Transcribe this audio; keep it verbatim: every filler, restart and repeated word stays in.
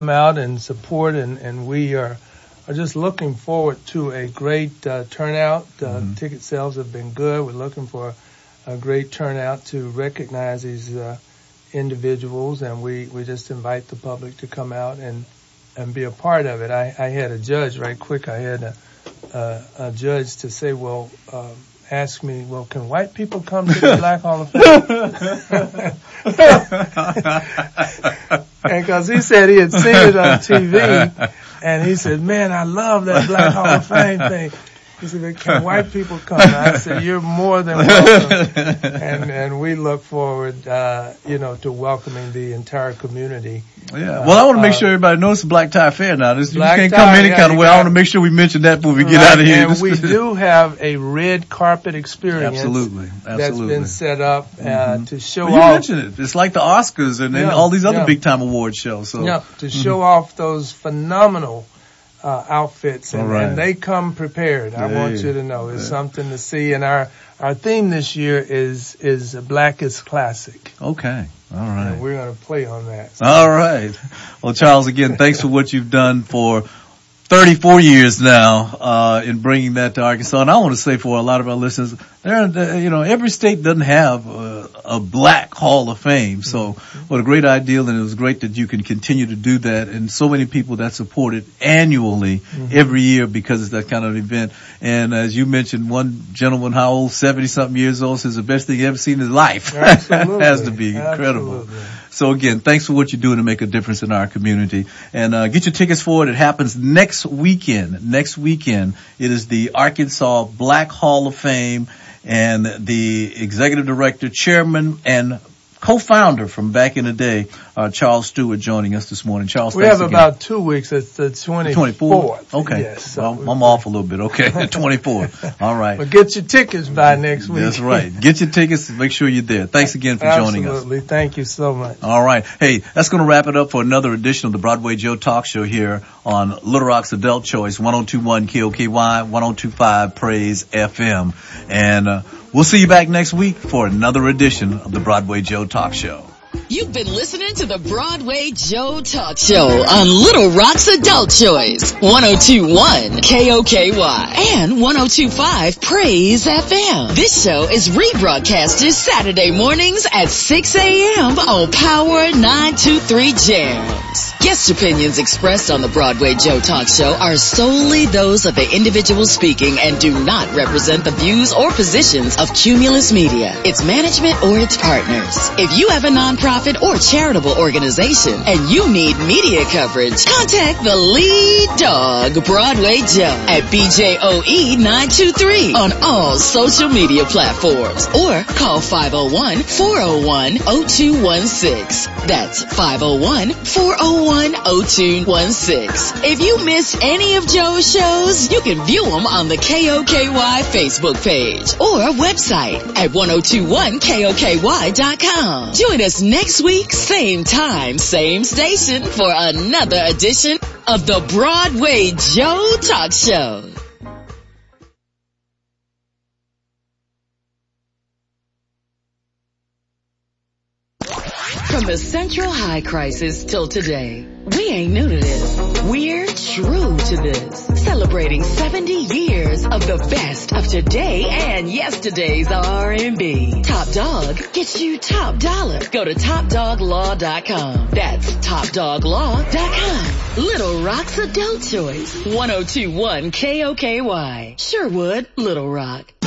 out and support, and, and we are, are just looking forward to a great uh, turnout. Uh, Mm-hmm. Ticket sales have been good. We're looking for a great turnout to recognize these uh, individuals, and we, we just invite the public to come out and, and be a part of it. I, I had a judge, right quick, I had a, a, a judge to say, well, um, ask me, well, can white people come to the Black Hall of Fame? And because he said he had seen it on T V, and he said, man, I love that Black Hall of Fame thing. He said, can white people come? I said, you're more than welcome. And, and we look forward, uh, you know, to welcoming the entire community. Yeah. Well, I want to make uh, sure everybody knows it's Black Tie Fair now. This, you can't tie, come any yeah, kind of way. got, I want to make sure we mention that before we get right, out of here. And we do have a red carpet experience. Absolutely. Absolutely. That's been set up uh, mm-hmm. to show well, you off. You mentioned it. It's like the Oscars and, and yeah, all these other yeah. big-time award shows. So. Yeah, to mm-hmm. show off those phenomenal uh, outfits. And, right. and they come prepared. I yeah, want you to know. It's yeah. something to see. And our, our theme this year is, is Black is Classic. Okay. All right. And we're going to play on that. So. All right. Well, Charles, again, thanks for what you've done for thirty-four years now, uh, in bringing that to Arkansas. And I want to say for a lot of our listeners, there, you know, every state doesn't have a, a Black Hall of Fame. So what a great ideal. And it was great that you can continue to do that. And so many people that support it annually mm-hmm. every year because it's that kind of event. And as you mentioned, one gentleman, how old, seventy something years old, says the best thing he ever seen in his life. Absolutely. Has to be incredible. Absolutely. So again, thanks for what you're doing to make a difference in our community. And uh, get your tickets for it. It happens next weekend. Next weekend, it is the Arkansas Black Hall of Fame, and the executive director, chairman, and co-founder from back in the day, uh, Charles Stewart, joining us this morning. Charles, we thanks have again. about two weeks. It's the twenty-fourth. twenty-fourth. Okay. Yes, so well, I'm off a little bit. Okay. twenty-fourth. All right. But get your tickets by next week. That's right. Get your tickets and make sure you're there. Thanks again for joining us. Absolutely. Thank you so much. All right. Hey, that's going to wrap it up for another edition of the Broadway Joe Talk Show here on Little Rock's Adult Choice, one oh two point one K O K Y, one oh two point five Praise F M. And uh, we'll see you back next week for another edition of the Broadway Joe Talk Show. You've been listening to the Broadway Joe Talk Show on Little Rock's Adult Choice, one oh two point one K O K Y and one oh two point five Praise F M. This show is rebroadcasted Saturday mornings at six a.m. on Power nine two three Jams. Guest opinions expressed on the Broadway Joe Talk Show are solely those of the individual speaking and do not represent the views or positions of Cumulus Media, its management, or its partners. If you have a nonprofit or charitable organization and you need media coverage, contact the lead dog, Broadway Joe, at B J O E nine two three on all social media platforms, or call five oh one, four oh one, oh two one six. That's five oh one, four oh one, oh two one six. If you missed any of Joe's shows, you can view them on the K O K Y Facebook page or website at ten twenty-one K O K Y dot com. Join us next week, same time, same station, for another edition of the Broadway Joe Talk Show. From the Central High crisis till today, we ain't new to this. We're true to this. Celebrating seventy years of the best of today and yesterday's R and B. Top Dog gets you top dollar. Go to top dog law dot com. That's top dog law dot com. Little Rock's Adult Choice. one oh two point one K O K Y. Sherwood, Little Rock.